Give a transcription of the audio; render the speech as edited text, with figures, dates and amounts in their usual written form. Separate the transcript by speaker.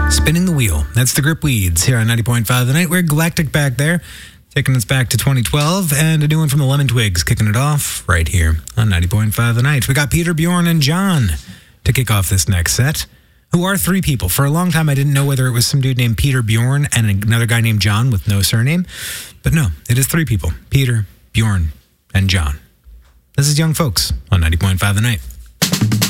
Speaker 1: Spinning the Wheel. That's the Grip Weeds here on 90.5 The Night. We're Galactic back there, taking us back to 2012, and a new one from the Lemon Twigs, kicking it off right here on 90.5 The Night. We got Peter, Bjorn, and John to kick off this next set, who are three people. For a long time, I didn't know whether it was some dude named Peter, Bjorn, and another guy named John with no surname. But no, it is three people. Peter, Bjorn, and John. This is Young Folks on 90.5 The Night.